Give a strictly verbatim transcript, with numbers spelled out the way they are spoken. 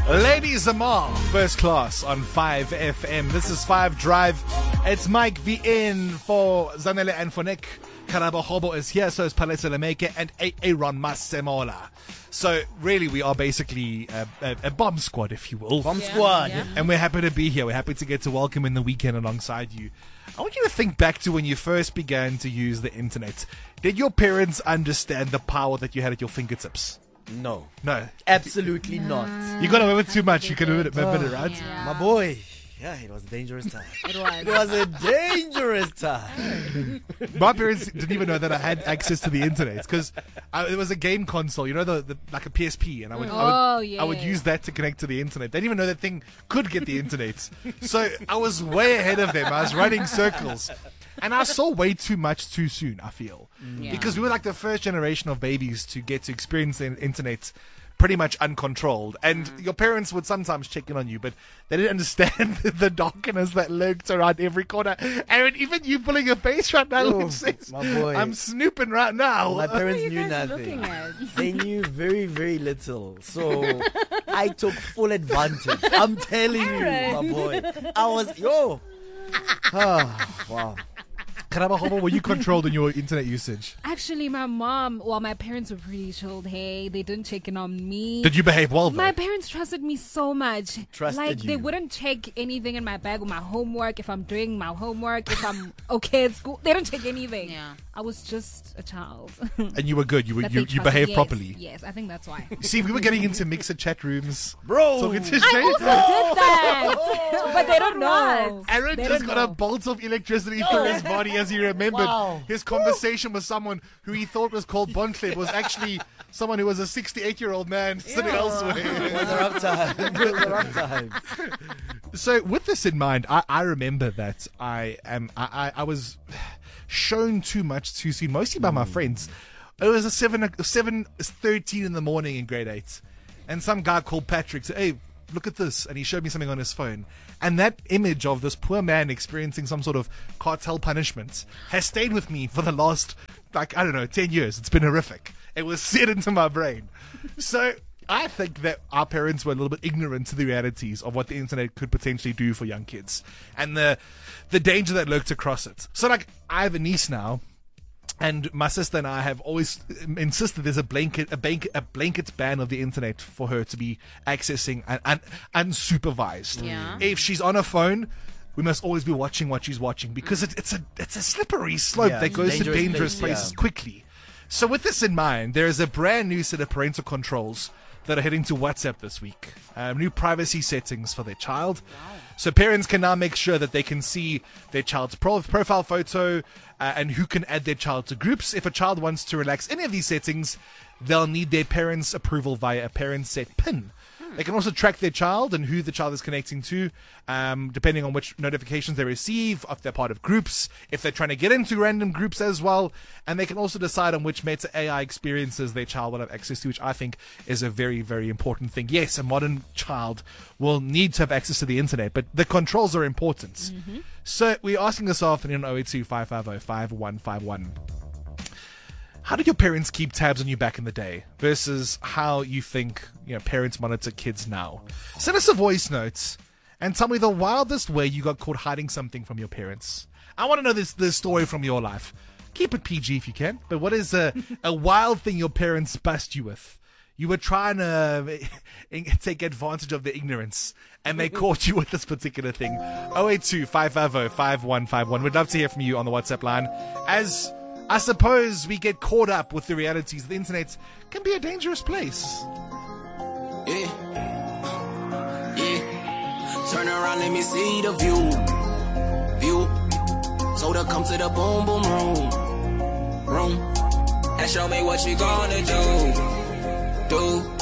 Lady Zamar, first class on five F M. This is five Drive. It's Mike V in for Zanele and for Nick. Karabo Hobo is here, so is Palesa Lemeke and Aaron Masemola. So really, we are basically a, a, a bomb squad, if you will. Bomb yeah, squad. Yeah. And we're happy to be here. We're happy to get to welcome in the weekend alongside you. I want you to think back to when you first began to use the internet. Did your parents understand the power that you had at your fingertips? No. No. Absolutely no. not. You got away with too much. You can admit it, admit it, right? Yeah. My boy. Yeah, it was a dangerous time. It was. It was a dangerous time. My parents didn't even know that I had access to the internet because it was a game console, you know, the, the like a P S P, and I would, oh, I, would yes. I would use that to connect to the internet. They didn't even know that thing could get the internet. So I was way ahead of them. I was running circles. And I saw way too much too soon, I feel. Yeah. Because we were like the first generation of babies to get to experience the internet pretty much uncontrolled. And mm. your parents would sometimes check in on you, but they didn't understand the darkness that lurked around every corner. And even you pulling a face right now, oh, says, my boy. I'm snooping right now. My parents what are you knew guys nothing. looking at? They knew very, very little. So I took full advantage. I'm telling you, my boy. I was, yo. Oh, wow. Karaba Hobo, were you controlled in your internet usage? Actually, my mom, well, my parents were pretty chilled. Hey, they didn't check in on me. Did you behave well, though? My parents trusted me so much. Trusted like, you. They wouldn't check anything in my bag with my homework, if I'm doing my homework, if I'm okay at school. They don't check anything. Yeah. I was just a child. And you were good. You were, That you, they you trusted. behaved Yes, properly. Yes, I think that's why. See, we were getting into mixer chat rooms. Bro. Talking to I Jay. also did that. But they don't know. Aaron They just don't got know. a bolt of electricity through his body as he remembered Wow. his conversation with someone who he thought was called Bonkleb was actually someone who was a sixty-eight-year-old man sitting It elsewhere. was a rough time. It was a rough time. So with this in mind, I, I remember that I am I, I, I was shown too much too soon, mostly by my friends. It was a seven seven thirteen in the morning in grade eight, and some guy called Patrick said, "Hey, look at this," and he showed me something on his phone. And that image of this poor man experiencing some sort of cartel punishment has stayed with me for the last, like, I don't know, ten years. It's been horrific. It was set into my brain. So I think that our parents were a little bit ignorant to the realities of what the internet could potentially do for young kids and the the danger that lurked across it. So, like, I have a niece now, and my sister and I have always insisted there's a blanket, a blanket, a blanket ban of the internet for her to be accessing and, and unsupervised. Yeah. If she's on her phone, we must always be watching what she's watching because it, it's a it's a slippery slope Yeah, that goes to dangerous dangerous place, places yeah. quickly. So with this in mind, there is a brand new set of parental controls that are heading to WhatsApp this week. Um, new privacy settings for their child. Wow. So parents can now make sure that they can see their child's pro- profile photo uh, and who can add their child to groups. If a child wants to relax any of these settings, they'll need their parents' approval via a parent set PIN. They can also track their child and who the child is connecting to, um, depending on which notifications they receive, if they're part of groups, if they're trying to get into random groups as well. And they can also decide on which Meta A I experiences their child will have access to, which I think is a very, very important thing. Yes, a modern child will need to have access to the internet, but the controls are important. Mm-hmm. So we're asking this afternoon on oh eight two, five five oh, five one five one. How did your parents keep tabs on you back in the day versus how you think, you know, parents monitor kids now? Send us a voice note and tell me the wildest way you got caught hiding something from your parents. I want to know this this story from your life. Keep it P G if you can, but what is a, a wild thing your parents bust you with? You were trying to take advantage of their ignorance, and they caught you with this particular thing. oh eight two, five five oh, five one five one. We'd love to hear from you on the WhatsApp line. As I suppose we get caught up with the realities. The internet can be a dangerous place. Yeah. Yeah. Turn around, let me see the view. View. Told her come to the boom boom room. Room. And show me what you gonna do. Do.